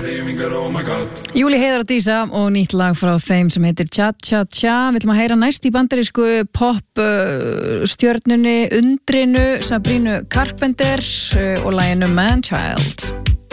Júli Heiðar og Dísa og nýtt lag frá þeim sem heitir Cha Cha Cha. Við ætlum að heyra næst í bandarísku pop stjörnunni Undrinu Sabrinu Carpenter og laginu Man Child.